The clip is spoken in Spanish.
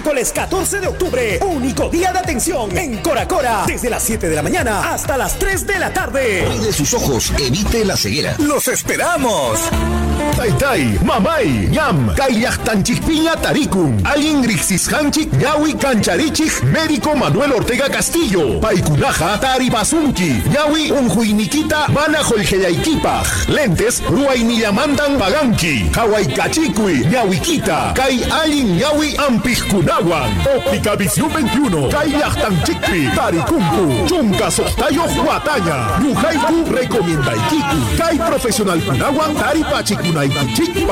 Miércoles 14 de octubre, único día de atención en Cora Cora, desde las 7 de la mañana hasta las 3 de la tarde. Cuide sus ojos, evite la ceguera. ¡Los esperamos! Tai, mamay, ñam, kayachtanchikpiña tarikun, alin Hanchik, ñawi cancharichik, médico Manuel Ortega Castillo, paikunaja, taripasunki, ñawi unjuinikita, mana jolgeyaikipaj, lentes, ruainillamantan paganki, hawaikachikui, ñawikita, kai alin ñawi ampijkunawan, óptica visión 21, kayachtanchikpi, tarikunku, chunka sohtayo huataña, rujaiku recomiendaikiku, kai profesional kunawan taripachikunaikuchikpa.